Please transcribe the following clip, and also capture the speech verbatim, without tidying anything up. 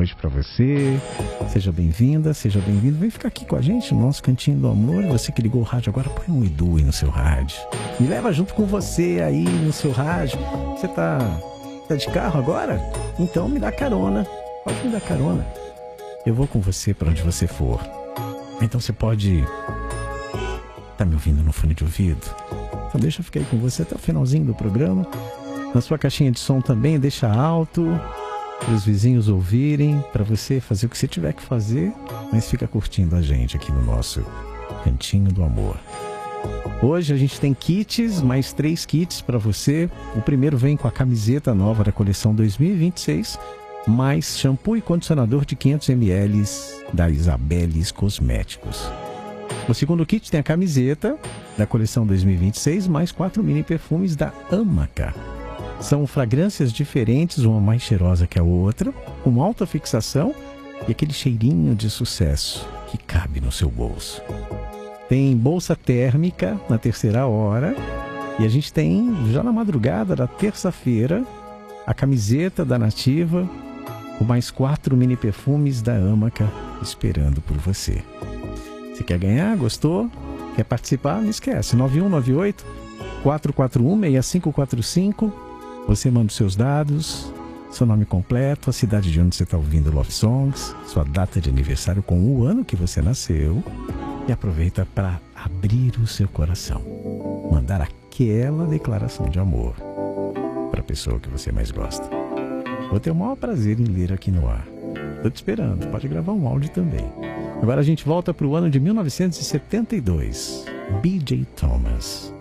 noite para você. Seja bem-vinda, seja bem-vindo. Vem ficar aqui com a gente no nosso Cantinho do Amor. Você que ligou o rádio agora, põe um Edu aí no seu rádio. Me leva junto com você aí no seu rádio. Você tá, tá de carro agora? Então me dá carona. Pode me dar carona. Eu vou com você para onde você for. Então você pode... Tá me ouvindo no fone de ouvido? Então deixa eu ficar aí com você até o finalzinho do programa. Na sua caixinha de som também, deixa alto, para os vizinhos ouvirem, para você fazer o que você tiver que fazer, mas fica curtindo a gente aqui no nosso Cantinho do Amor. Hoje a gente tem kits, mais três kits para você. O primeiro vem com a camiseta nova da coleção dois mil e vinte e seis, mais shampoo e condicionador de quinhentos mililitros da Isabeles Cosméticos. O segundo kit tem a camiseta da coleção dois mil e vinte e seis, mais quatro mini perfumes da Amaca. São fragrâncias diferentes, uma mais cheirosa que a outra, com alta fixação e aquele cheirinho de sucesso que cabe no seu bolso. Tem bolsa térmica na terceira hora e a gente tem, já na madrugada da terça-feira, a camiseta da Nativa, com mais quatro mini perfumes da Amaca esperando por você. Você quer ganhar? Gostou? Quer participar? Não esquece, nove um nove oito, quatro quatro um, seis cinco quatro cinco. Você manda os seus dados, seu nome completo, a cidade de onde você está ouvindo Love Songs, sua data de aniversário com o ano que você nasceu e aproveita para abrir o seu coração. Mandar aquela declaração de amor para a pessoa que você mais gosta. Vou ter o maior prazer em ler aqui no ar. Estou te esperando, pode gravar um áudio também. Agora a gente volta para o ano de mil novecentos e setenta e dois. B J Thomas.